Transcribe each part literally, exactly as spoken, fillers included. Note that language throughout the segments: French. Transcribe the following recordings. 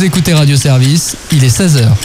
Vous écoutez Radio Service, il est seize heures.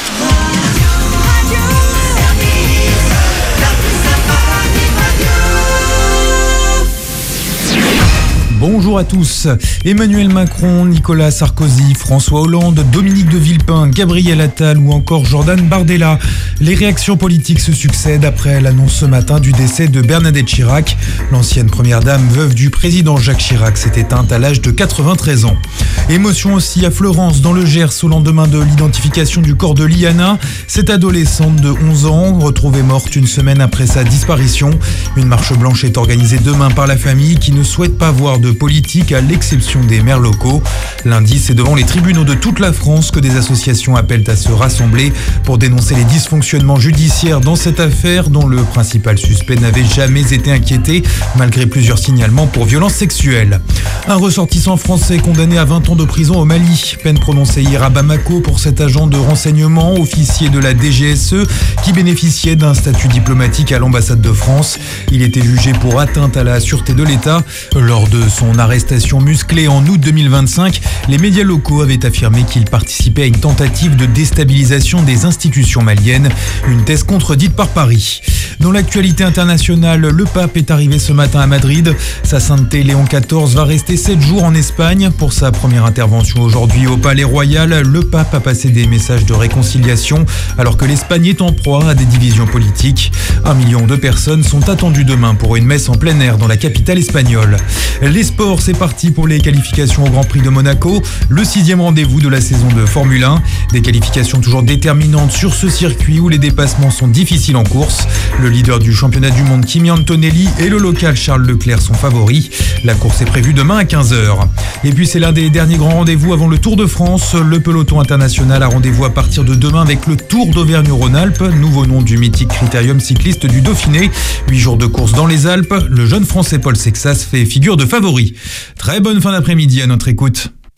Bonjour à tous. Emmanuel Macron, Nicolas Sarkozy, François Hollande, Dominique de Villepin, Gabriel Attal ou encore Jordan Bardella. Les réactions politiques se succèdent après l'annonce ce matin du décès de Bernadette Chirac. L'ancienne première dame, veuve du président Jacques Chirac, s'est éteinte à l'âge de quatre-vingt-treize ans. Émotion aussi à Fleurance, dans le Gers, au lendemain de l'identification du corps de Liana. Cette adolescente de onze ans, retrouvée morte une semaine après sa disparition. Une marche blanche est organisée demain par la famille qui ne souhaite pas voir de politique à l'exception des maires locaux. Lundi, c'est devant les tribunaux de toute la France que des associations appellent à se rassembler pour dénoncer les dysfonctionnements judiciaires dans cette affaire dont le principal suspect n'avait jamais été inquiété malgré plusieurs signalements pour violences sexuelles. Un ressortissant français condamné à vingt ans de prison au Mali. Peine prononcée hier à Bamako pour cet agent de renseignement, officier de la D G S E, qui bénéficiait d'un statut diplomatique à l'ambassade de France. Il était jugé pour atteinte à la sûreté de l'État. Lors de son arrestation musclée en août deux mille vingt-cinq, les médias locaux avaient affirmé qu'il participait à une tentative de déstabilisation des institutions maliennes, une thèse contredite par Paris. Dans l'actualité internationale, le pape est arrivé ce matin à Madrid. Sa sainteté Léon quatorze va rester sept jours en Espagne. Pour sa première intervention aujourd'hui au Palais Royal, le pape a passé des messages de réconciliation alors que l'Espagne est en proie à des divisions politiques. Un million de personnes sont attendues demain pour une messe en plein air dans la capitale espagnole. Les sports, c'est parti pour les qualifications au Grand Prix de Monaco, le sixième rendez-vous de la saison de Formule un. Des qualifications toujours déterminantes sur ce circuit où les dépassements sont difficiles en course. Le leader du championnat du monde, Kimi Antonelli, et le local Charles Leclerc sont favoris. La course est prévue demain à quinze heures. Et puis c'est l'un des derniers grands rendez-vous avant le Tour de France. Le peloton international a rendez-vous à partir de demain avec le Tour d'Auvergne-Rhône-Alpes, nouveau nom du mythique critérium cycliste du Dauphiné. Huit jours de course dans les Alpes. Le jeune français Paul Sexas fait figure de favori. Très bonne fin d'après-midi à notre écoute.